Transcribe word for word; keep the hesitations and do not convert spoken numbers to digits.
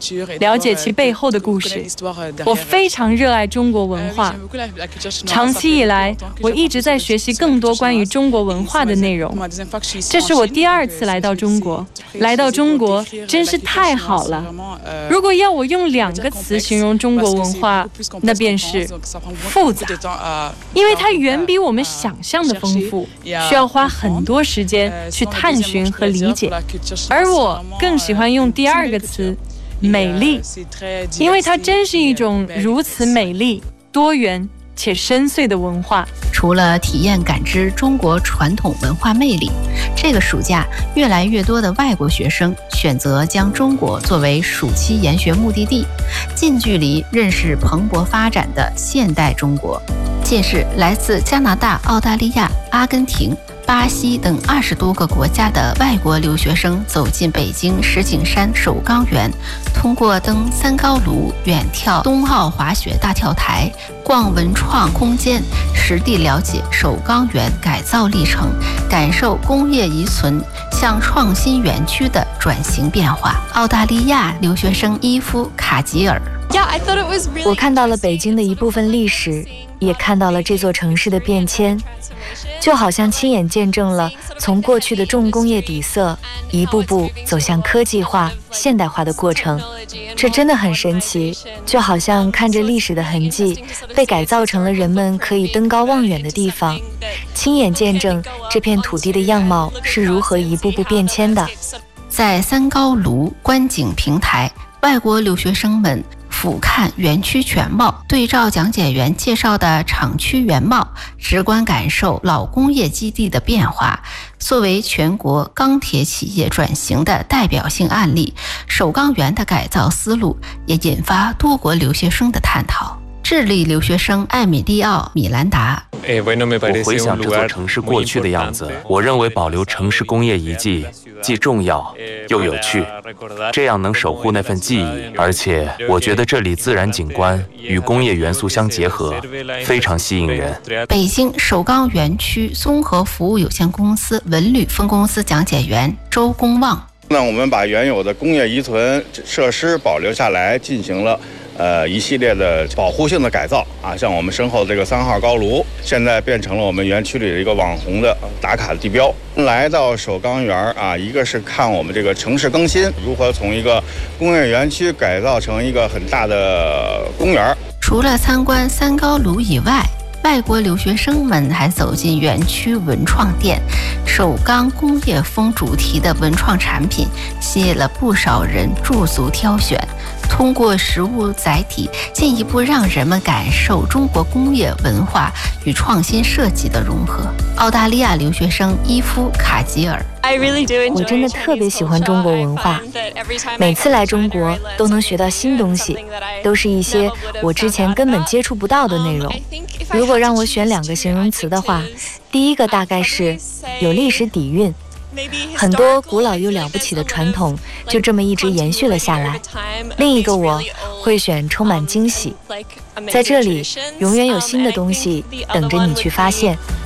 了解其背后的故事。我非常热爱中国文化，长期以来，我一直在学习更多关于中国文化的内容。这是我第二次来到中国，来到中国真是太好了。如果要我用两个词形容中国文化，那便是复杂，因为它远比我们想象的丰富，需要花很多时间去探寻和理解。而我更喜欢用第二个词美丽，因为它真是一种如此美丽、多元且深邃的文化。 除了体验感知中国传统文化魅力，这个暑假越来越多的外国学生选择将中国作为暑期研学目的地，近距离认识蓬勃发展的现代中国。届时，来自加拿大、澳大利亚、阿根廷、巴西等二十多个国家的外国留学生走进北京石景山首钢园，通过登三高炉、远眺冬奥滑雪大跳台、逛文创空间，实地了解首钢园改造历程，感受工业遗存向创新园区的转型变化。澳大利亚留学生伊夫·卡吉尔， 我看到了北京的一部分历史，也看到了这座城市的变迁，就好像亲眼见证了从过去的重工业底色一步步走向科技化、现代化的过程。这真的很神奇，就好像看着历史的痕迹被改造成了人们可以登高望远的地方，亲眼见证这片土地的样貌是如何一步步变迁的。 在三高炉观景平台，外国留学生们俯瞰园区全貌，对照讲解员介绍的厂区原貌，直观感受老工业基地的变化。作为全国钢铁企业转型的代表性案例，首钢园的改造思路也引发多国留学生的探讨。智利留学生艾米利奥·米兰达， 我回想这座城市过去的样子，我认为保留城市工业遗迹既重要又有趣，这样能守护那份记忆。而且我觉得这里自然景观与工业元素相结合，非常吸引人。 北京首钢园区综合服务有限公司文旅分公司讲解员周公望， 那我们把原有的工业遗存设施保留下来，进行了呃一系列的保护性的改造啊，像我们身后这个三号高炉，现在变成了我们园区里的一个网红的打卡的地标。来到首钢园啊，一个是看我们这个城市更新，如何从一个工业园区改造成一个很大的公园。 除了参观三高炉以外，外国留学生们还走进园区文创店，首钢工业风主题的文创产品吸引了不少人驻足挑选。通过实物载体，进一步让人们感受中国工业文化与创新设计的融合。澳大利亚留学生伊夫·卡吉尔， 我真的特别喜欢中国文化，每次来中国都能学到新东西，都是一些我之前根本接触不到的内容。如果让我选两个形容词的话，第一个大概是有历史底蕴，很多古老又了不起的传统就这么一直延续了下来。另一个我会选充满惊喜，在这里永远有新的东西等着你去发现。